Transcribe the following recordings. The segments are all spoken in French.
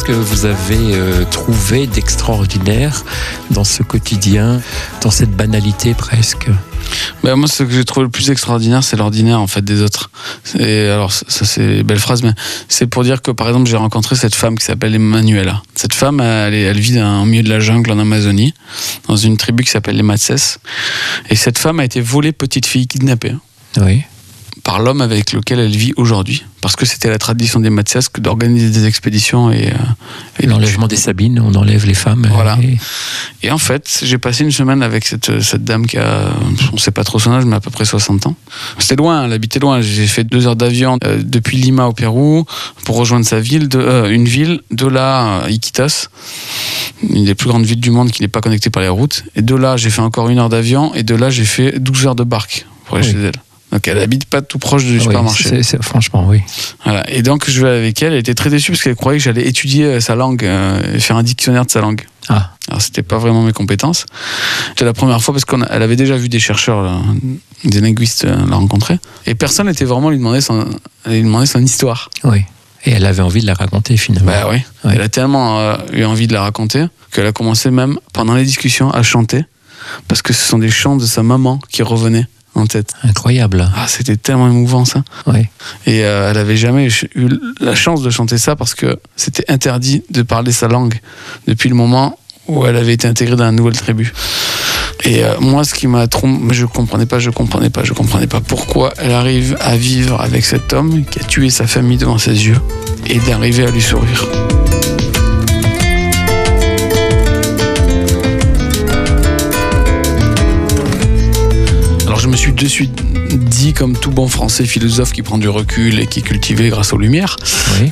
Que vous avez trouvé d'extraordinaire dans ce quotidien, dans cette banalité presque? Moi, ce que j'ai trouvé le plus extraordinaire, c'est l'ordinaire en fait des autres. Et alors, ça c'est une belle phrase, mais c'est pour dire que par exemple, j'ai rencontré cette femme qui s'appelle Emmanuela. Cette femme, elle vit au milieu de la jungle en Amazonie, dans une tribu qui s'appelle les Matses. Et cette femme a été volée petite fille, kidnappée. Oui. Par l'homme avec lequel elle vit aujourd'hui. Parce que c'était la tradition des Matses d'organiser des expéditions et l'enlèvement des Sabines, on enlève les femmes. Voilà. Et en fait, j'ai passé une semaine avec cette dame qui a, on ne sait pas trop son âge, mais à peu près 60 ans. C'était loin, elle habitait loin. J'ai fait 2 heures d'avion depuis Lima au Pérou pour rejoindre sa ville, une ville, de là Iquitos, une des plus grandes villes du monde qui n'est pas connectée par les routes. Et de là, j'ai fait encore 1 heure d'avion et de là, j'ai fait 12 heures de barque pour aller chez elle. Donc elle habite pas tout proche du supermarché. Franchement, oui. Voilà. Et donc je vais avec elle. Elle était très déçue parce qu'elle croyait que j'allais étudier sa langue, faire un dictionnaire de sa langue. Ah. Alors c'était pas vraiment mes compétences. C'était la première fois parce qu'elle avait déjà vu des chercheurs, là, des linguistes la rencontrer. Et personne n'était vraiment lui demander son histoire. Oui. Et elle avait envie de la raconter finalement. Oui. Elle a tellement eu envie de la raconter qu'elle a commencé même pendant les discussions à chanter parce que ce sont des chants de sa maman qui revenaient en tête. Incroyable. Ah, c'était tellement émouvant ça. Oui. Et elle avait jamais eu la chance de chanter ça parce que c'était interdit de parler sa langue depuis le moment où elle avait été intégrée dans la nouvelle tribu. Et moi, ce qui m'a trompé, je comprenais pas pourquoi elle arrive à vivre avec cet homme qui a tué sa famille devant ses yeux et d'arriver à lui sourire. Je me suis de suite dit, comme tout bon français philosophe qui prend du recul et qui est cultivé grâce aux Lumières, oui.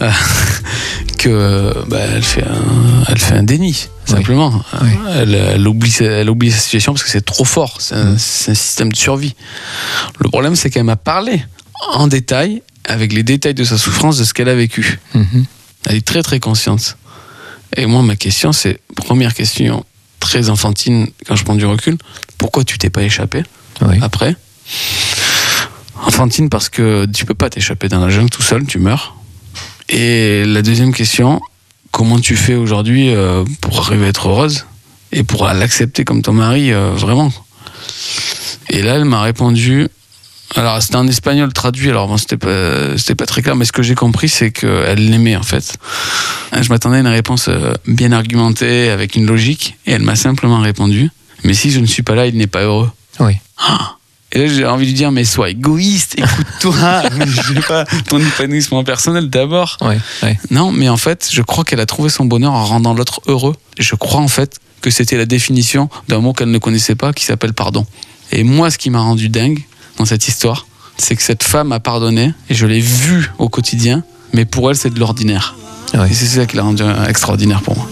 Elle fait un déni, simplement. Oui. Elle oublie sa situation parce que c'est trop fort, c'est un système de survie. Le problème, c'est qu'elle m'a parlé en détail, avec les détails de sa souffrance, de ce qu'elle a vécu. Mm-hmm. Elle est très très consciente. Et moi, ma question, c'est, première question très enfantine quand je prends du recul, pourquoi tu t'es pas échappé? Oui. Après, enfantine parce que tu peux pas t'échapper dans la jungle tout seul, tu meurs. Et la deuxième question, comment tu fais aujourd'hui pour arriver à être heureuse et pour l'accepter comme ton mari vraiment? Et là, elle m'a répondu. Alors c'était en espagnol traduit, alors bon, c'était pas très clair, mais ce que j'ai compris, c'est qu'elle l'aimait en fait. Je m'attendais à une réponse bien argumentée, avec une logique, et elle m'a simplement répondu, mais si je ne suis pas là, il n'est pas heureux. Oui. Et là, j'ai envie de lui dire, mais sois égoïste, écoute-toi, j'ai pas ton épanouissement personnel d'abord. Oui. Non, mais en fait, je crois qu'elle a trouvé son bonheur en rendant l'autre heureux. Et je crois en fait que c'était la définition d'un mot qu'elle ne connaissait pas, qui s'appelle pardon. Et moi, ce qui m'a rendu dingue dans cette histoire, c'est que cette femme a pardonné, et je l'ai vue au quotidien, mais pour elle, c'est de l'ordinaire. Oui. Et c'est ça qui l'a rendu extraordinaire pour moi.